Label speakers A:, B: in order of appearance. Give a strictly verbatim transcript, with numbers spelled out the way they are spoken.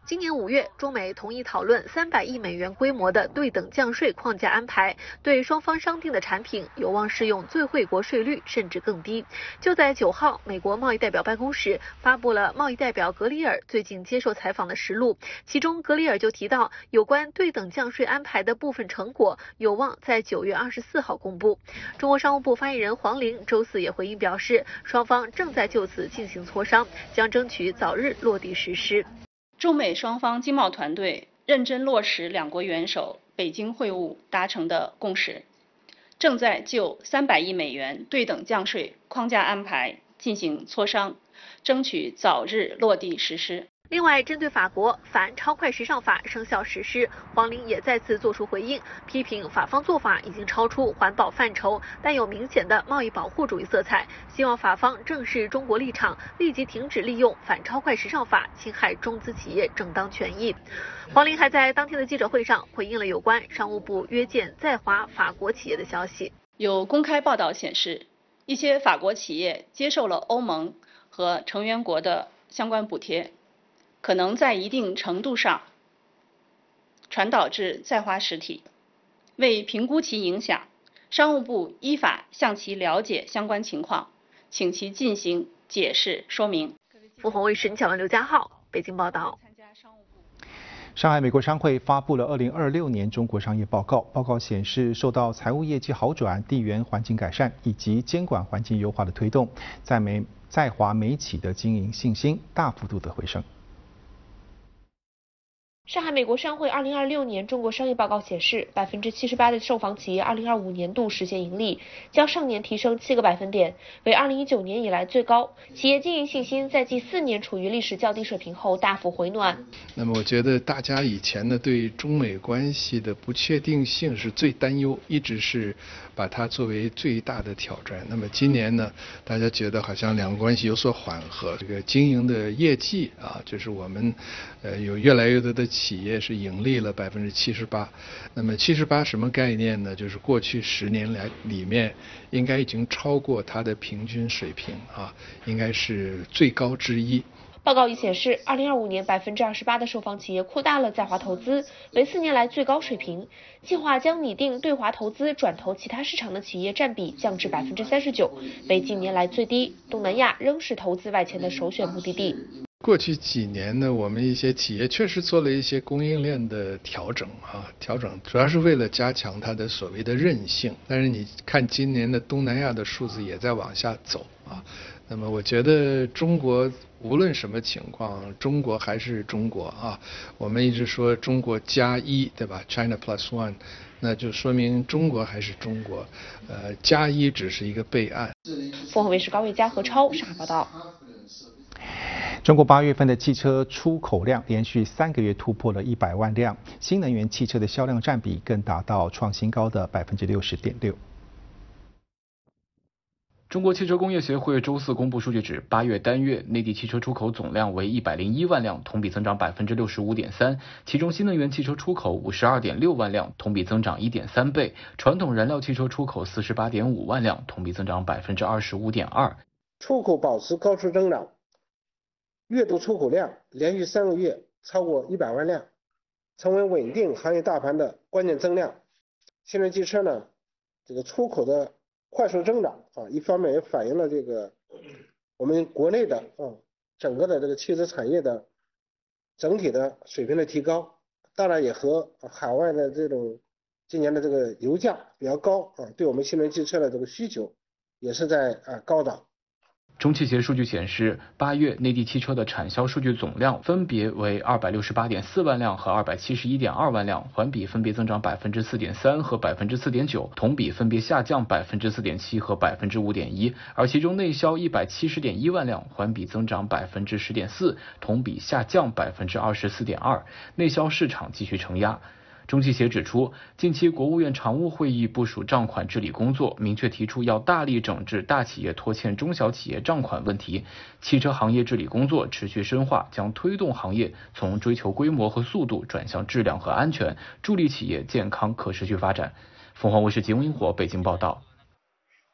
A: 今年五月，中美同意讨论三百亿美元规模的对等降税框架安排，对双方商定的产品有望适用最惠国税率，甚至更低。就在九号，美国贸易代表办公室发布了贸易代表格里尔最近接受采访的实录，其中格里尔就提到，有关对等降税安排的部分成果有望在九月二十四号公布。中国商务部发言人黄玲周四也回应表示，双方正在就此进行磋商，将争取早日落地实施。
B: 中美双方经贸团队认真落实两国元首北京会晤达成的共识，正在就三百亿美元对等降税框架安排进行磋商，争取早日落地实施。
A: 另外，针对法国反超快时尚法生效实施，黄玲也再次作出回应，批评法方做法已经超出环保范畴，带有明显的贸易保护主义色彩，希望法方正视中国立场，立即停止利用反超快时尚法侵害中资企业正当权益。黄玲还在当天的记者会上回应了有关商务部约见在华法国企业的消息。
B: 有公开报道显示，一些法国企业接受了欧盟和成员国的相关补贴，可能在一定程度上传导至在华实体。为评估其影响，商务部依法向其了解相关情况，请其进行解释说明。
A: 凤凰卫视小文刘家浩北京报道。
C: 上海美国商会发布了二零二六年中国商业报告，报告显示，受到财务业绩好转、地缘环境改善以及监管环境优化的推动，在美在华美企的经营信心大幅度的回升。
D: 上海美国商会二零二六年中国商业报告显示，百分之七十八的受访企业二零二五年度实现盈利，较上年提升七个百分点，为二零一九年以来最高。企业经营信心在继四年处于历史较低水平后大幅回暖。
E: 那么我觉得大家以前呢对中美关系的不确定性是最担忧，一直是把它作为最大的挑战。那么今年呢，大家觉得好像两个关系有所缓和，这个经营的业绩啊，就是我们呃有越来越多的企业是盈利了百分之七十八。那么七十八什么概念呢？就是过去十年来里面应该已经超过它的平均水平啊，应该是最高之一。
D: 报告已显示，二零二五年百分之二十八的受访企业扩大了在华投资，为四年来最高水平。计划将拟定对华投资转投其他市场的企业占比降至百分之三十九，为近年来最低。东南亚仍是投资外迁的首选目的地。
E: 过去几年呢，我们一些企业确实做了一些供应链的调整啊，调整主要是为了加强它的所谓的韧性。但是你看今年的东南亚的数字也在往下走啊。那么我觉得中国无论什么情况，中国还是中国啊。我们一直说中国加一，对吧 ？China plus one， 那就说明中国还是中国，呃，加一只是一个备案。
D: 凤凰卫视高伟佳、何超上海报道。
C: 中国八月份的汽车出口量连续三个月突破了一百万辆，新能源汽车的销量占比更达到创新高的百分之六十点六。
F: 中国汽车工业协会周四公布数据指，八月单月内地汽车出口总量为一百零一万辆，同比增长百分之六十五点三，其中新能源汽车出口五十二点六万辆，同比增长一点三倍；传统燃料汽车出口四十八点五万辆，同比增长百分之二十五点二。
G: 出口保持高速增长，月度出口量连续三个月超过一百万辆，成为稳定行业大盘的关键增量。新能源汽车呢，这个出口的快速增长啊，一方面也反映了这个我们国内的啊整个的这个汽车产业的整体的水平的提高，当然也和海外的这种今年的这个油价比较高啊，对我们新能源汽车的这个需求也是在啊高涨。
F: 中汽协数据显示，八月内地汽车的产销数据总量分别为二百六十八点四万辆和二百七十一点二万辆，环比分别增长百分之四点三和百分之四点九，同比分别下降百分之四点七和百分之五点一。而其中内销一百七十点一万辆，环比增长百分之十点四，同比下降百分之二十四点二，内销市场继续承压。中汽协指出，近期国务院常务会议部署账款治理工作，明确提出要大力整治大企业拖欠中小企业账款问题。汽车行业治理工作持续深化，将推动行业从追求规模和速度转向质量和安全，助力企业健康可持续发展。凤凰卫视节目萤火北京报道。